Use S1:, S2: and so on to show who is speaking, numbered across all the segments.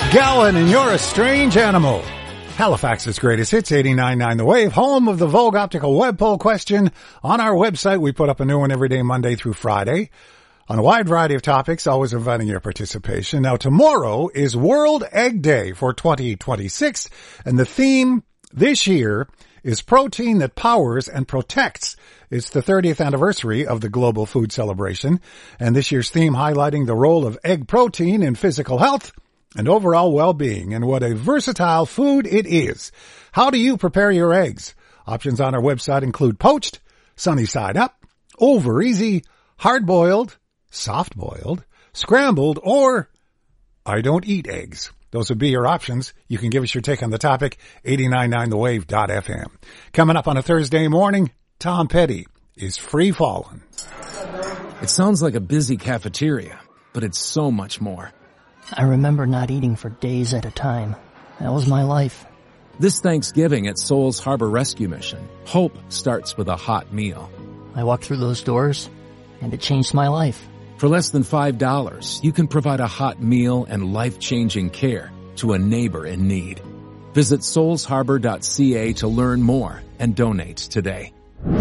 S1: Gowan, and You're a Strange Animal. Halifax's greatest hits, 89.9 The Wave, home of the Vogue Optical web poll question. On our website, we put up a new one every day, Monday through Friday, on a wide variety of topics, always inviting your participation. Now, tomorrow is World Egg Day for 2026, and the theme this year is protein that powers and protects. It's the 30th anniversary of the Global Food Celebration, and this year's theme highlighting the role of egg protein in physical health and overall well-being, and what a versatile food it is. How do you prepare your eggs? Options on our website include poached, sunny side up, over easy, hard-boiled, soft-boiled, scrambled, or I don't eat eggs. Those would be your options. You can give us your take on the topic, 899thewave.fm. Coming up on a Thursday morning, Tom Petty is Free Fallin'.
S2: It sounds like a busy cafeteria, but it's so much more.
S3: I remember not eating for days at a time. That was my life.
S2: This Thanksgiving at Souls Harbor Rescue Mission, hope starts with a hot meal.
S3: I walked through those doors, and it changed my life.
S2: For less than $5, you can provide a hot meal and life-changing care to a neighbor in need. Visit soulsharbor.ca to learn more and donate today.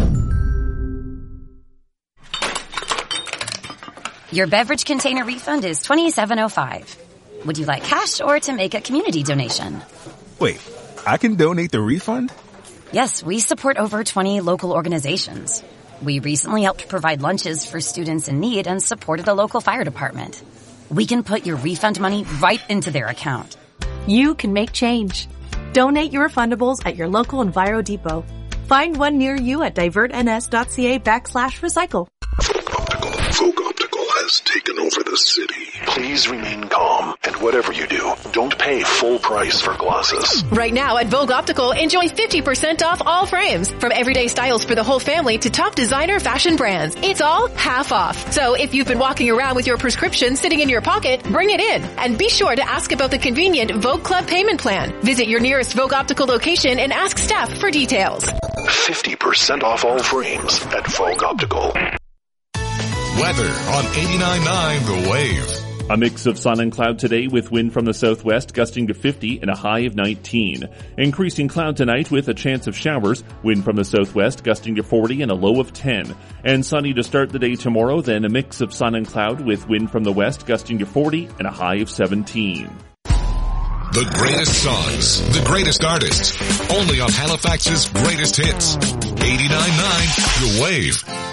S4: Your beverage container refund is $27.05. Would you like cash or to make a community donation?
S5: Wait, I can donate the refund?
S4: Yes, we support over 20 local organizations. We recently helped provide lunches for students in need and supported a local fire department. We can put your refund money right into their account.
S6: You can make change. Donate your refundables at your local Enviro Depot. Find one near you at divertns.ca/recycle.
S7: Vogue Optical has taken over the city. Please remain calm, and whatever you do, don't pay full price for glasses.
S8: Right now at Vogue Optical, enjoy 50% off all frames. From everyday styles for the whole family to top designer fashion brands. It's all half off. So if you've been walking around with your prescription sitting in your pocket, bring it in. And be sure to ask about the convenient Vogue Club payment plan. Visit your nearest Vogue Optical location and ask staff for details.
S7: 50% off all frames at Vogue Optical.
S9: Weather on 89.9 The Wave.
S10: A mix of sun and cloud today with wind from the southwest gusting to 50 and a high of 19. Increasing cloud tonight with a chance of showers, wind from the southwest gusting to 40 and a low of 10. And sunny to start the day tomorrow, then a mix of sun and cloud with wind from the west gusting to 40 and a high of 17.
S9: The greatest songs, the greatest artists, only on Halifax's greatest hits. 89.9 The Wave.